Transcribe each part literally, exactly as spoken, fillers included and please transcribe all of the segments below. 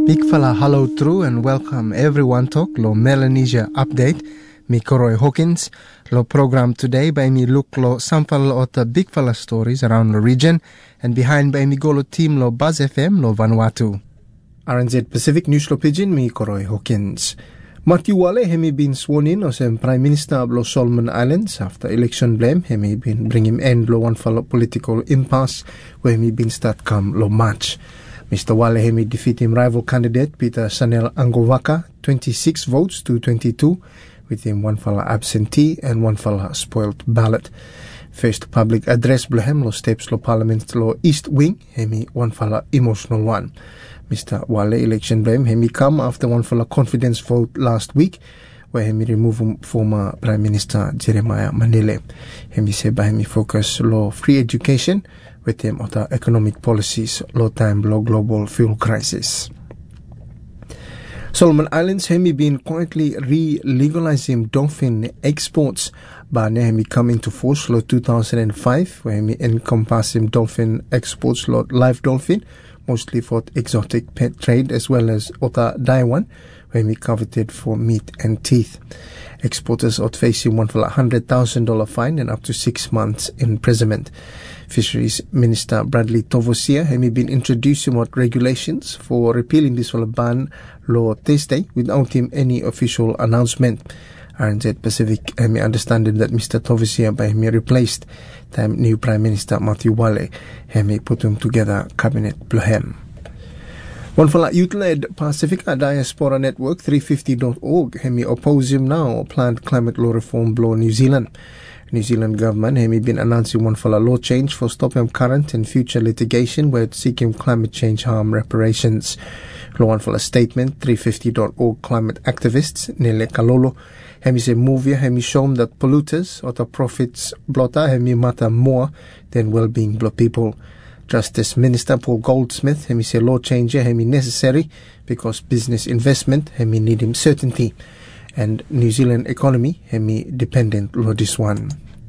Big fella hello through and welcome everyone to lo Melanesia update. Mi Koroy Hawkins. Lo program today by me look lo sample of the big fella stories around the region and behind by me go lo team lo Buzz F M lo Vanuatu. R N Z Pacific News lo Pigeon mi Koroy Hawkins. Matthew Wale hemi been sworn in as Prime Minister of lo Solomon Islands after election blame. Hemi been bring him end lo one for political impasse where hemi been start come lo March. Mister Wale hemi defeat him rival candidate Peter Sanel Angovaka twenty-six votes to twenty-two with him one fella absentee and one fella spoiled ballot. First public address blehem lo steps lo parliament lo east wing hemi one fella emotional one. Mister Wale election blame hemi come after one fella confidence vote last week where hemi remove former Prime Minister Jeremiah Manile. Hemi say by hemi focus lo free education with him other economic policies low time low global fuel crisis. Solomon Islands hemi been quietly re-legalizing dolphin exports but hemi come into force lo two thousand five where hemi encompass him dolphin exports lo live dolphin mostly for exotic pet trade as well as other Daiwan where hemi coveted for meat and teeth. Exporters are facing one for a one hundred thousand dollars fine and up to six months imprisonment. Fisheries Minister Bradley Tovosia has been introducing what regulations for repealing this ban law Thursday without him any official announcement. R N Z Pacific has understanding that Mister Tovosia by him replaced the new Prime Minister Matthew Wale has put him together cabinet blohem. One for youth-led Pacifica Diaspora Network three fifty dot org hemi oppose him now planned climate law reform blow New Zealand. New Zealand government hemi been announcing one for law change for stopping current and future litigation where it's seeking climate change harm reparations. Law one for a statement three fifty dot org climate activists Nele Kalolo hemi say movie hemi shown that polluters or the profits blotter hemi matter more than well-being blow people. Justice Minister Paul Goldsmith hemi say law change hemi necessary because business investment hemi need him certainty and New Zealand economy hemi dependent lo this one.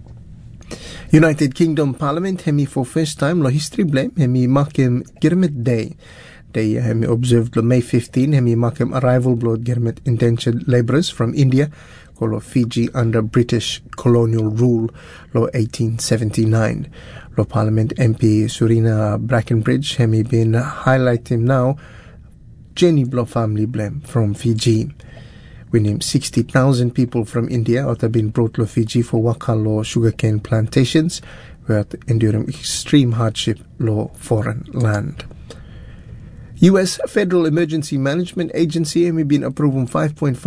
United Kingdom Parliament hemi for first time lo history blame hemi mark him Girmet Day. Day hemi observed lo May fifteenth hemi mark him arrival blood Girmet indentured labourers from India called Fiji under British colonial rule lo eighteen seventy-nine. Lo Parliament M P Surina Brackenbridge hemi been highlighting now Jenny Blow family blame from Fiji. We named sixty thousand people from India have been brought to Fiji for Wakalo sugarcane plantations where enduring extreme hardship lo foreign land. U S Federal Emergency Management Agency has been approving five point five